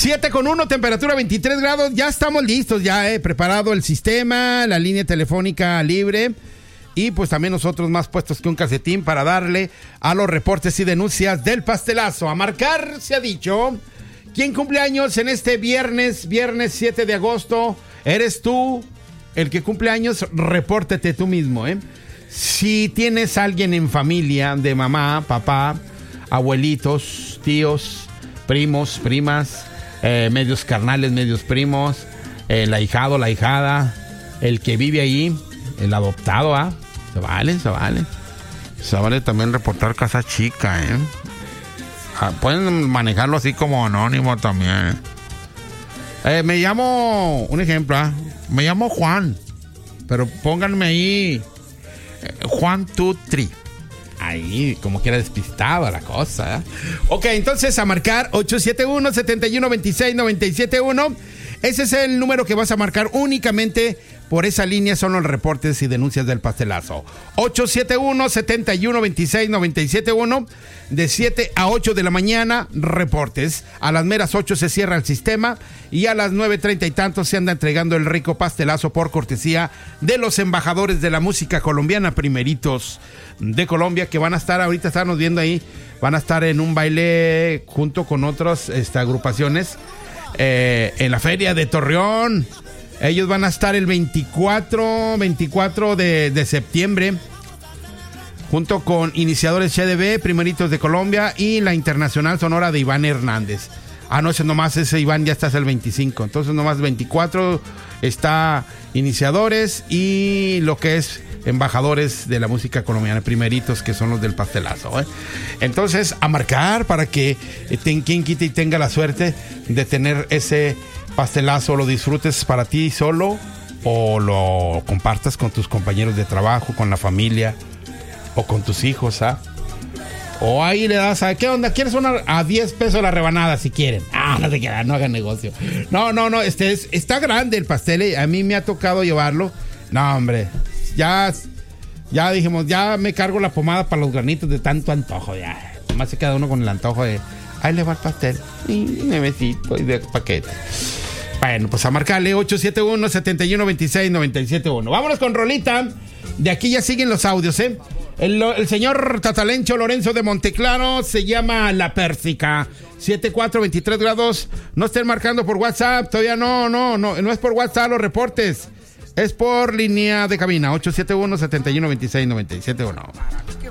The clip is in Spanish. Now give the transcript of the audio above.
7:1, temperatura 23 grados. Ya estamos listos, ya preparado el sistema, la línea telefónica libre. Y pues también nosotros más puestos que un calcetín para darle a los reportes y denuncias del pastelazo. A marcar, se ha dicho. ¿Quién cumple años en este viernes 7 de agosto? ¿Eres tú el que cumple años? Repórtate tú mismo, Si tienes a alguien en familia, de mamá, papá, abuelitos, tíos, primos, primas, medios carnales, medios primos, el ahijado, la ahijada, el que vive ahí, el adoptado, se vale. Se vale también reportar casa chica, pueden manejarlo así como anónimo también. Me llamo, un ejemplo, me llamo Juan, pero pónganme ahí Juan Tutri. Ahí, como que era despistado la cosa. Ok, entonces a marcar 871-7126-971. Ese es el número que vas a marcar únicamente. Por esa línea son los reportes y denuncias del pastelazo. 871-7126-971. De 7 a 8 de la mañana, reportes. A las meras 8 se cierra el sistema. Y a las 9:30 y tanto se anda entregando el rico pastelazo por cortesía de los embajadores de la música colombiana, primeritos de Colombia, que van a estar, ahorita estamos viendo ahí, van a estar en un baile junto con otras agrupaciones en la feria de Torreón. Ellos van a estar el 24 de septiembre, junto con Iniciadores CDB, Primeritos de Colombia y la Internacional Sonora de Iván Hernández. No, ese Iván ya está hasta el 25. Entonces nomás 24 está Iniciadores y lo que es embajadores de la música colombiana, primeritos, que son los del pastelazo. Entonces, a marcar para que quien quite y tenga la suerte de tener ese pastelazo, lo disfrutes para ti solo o lo compartas con tus compañeros de trabajo, con la familia o con tus hijos, o ahí le das ¿qué onda? ¿Quieres a 10 pesos la rebanada si quieren? No te queda, no hagan negocio. No, está grande el pastel, a mí me ha tocado llevarlo. No, hombre, ya dijimos, ya me cargo la pomada para los granitos de tanto antojo, ya. Nomás se queda uno con el antojo de, ahí le va el pastel, y nevecito y de paquete. Bueno, pues a marcarle 871-7126-971. Vámonos con rolita. De aquí ya siguen los audios, El señor Tatalencho Lorenzo de Monteclaro se llama La Pérsica. 24-23 grados. No estén marcando por WhatsApp. Todavía no es por WhatsApp los reportes. Es por línea de cabina. 871-7126-971.